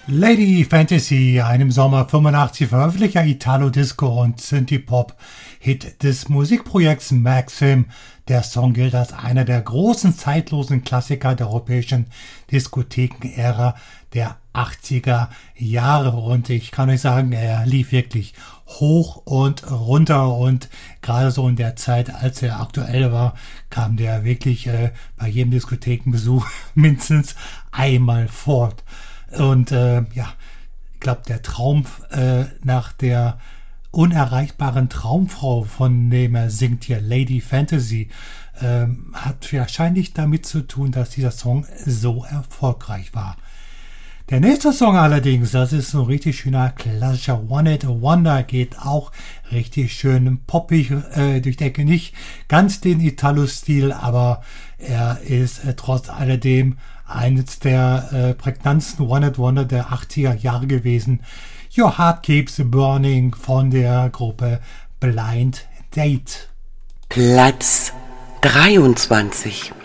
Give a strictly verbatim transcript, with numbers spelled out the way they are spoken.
Lady Fantasy, einem im Sommer fünfundachtzig veröffentlichter Italo-Disco- und Synthie-Pop-Hit des Musikprojekts Maxim. Der Song gilt als einer der großen zeitlosen Klassiker der europäischen Diskotheken-Ära der achtziger Jahre. Und ich kann euch sagen, er lief wirklich hoch und runter. Und gerade so in der Zeit, als er aktuell war, kam der wirklich äh, bei jedem Diskothekenbesuch mindestens einmal fort. Und äh, ja, ich glaube, der Traum äh, nach der unerreichbaren Traumfrau, von dem er singt hier, Lady Fantasy, äh, hat wahrscheinlich damit zu tun, dass dieser Song so erfolgreich war. Der nächste Song allerdings, das ist so ein richtig schöner klassischer One Hit Wonder, geht auch richtig schön poppig äh, durch die Ecke, nicht ganz den Italo-Stil, aber er ist äh, trotz alledem eines der äh, prägnantesten One Hit Wonder der achtziger Jahre gewesen. Your Heart Keeps Burning von der Gruppe Blind Date. Platz dreiundzwanzig.